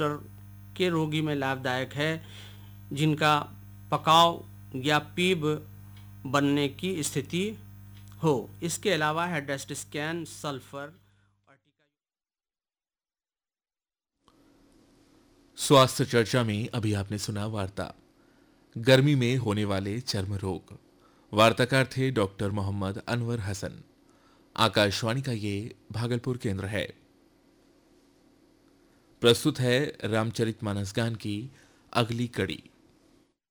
के रोगी में लाभदायक है जिनका पकाव या पीप बनने की स्थिति हो। इसके अलावा हाइड्रोक्सिस्कैन सल्फर। स्वास्थ्य चर्चा में अभी आपने सुना वार्ता गर्मी में होने वाले चर्म रोग। वार्ताकार थे डॉक्टर मोहम्मद अनवर हसन। आकाशवाणी का ये भागलपुर केंद्र है। प्रस्तुत है रामचरितमानस गान की अगली कड़ी।